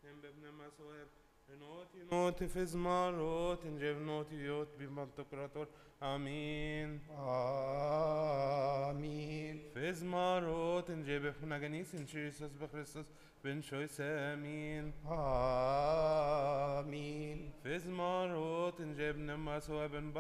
هم بابن مسوهر نوتي في زمارات نجيب نوتيوت بمنطقراتور آمين آمين. في زمارات نجيب احنا جنيس نشيسوس بخريستوس بن شويس آمين آمين. في زمارات نجيب نمسوه بن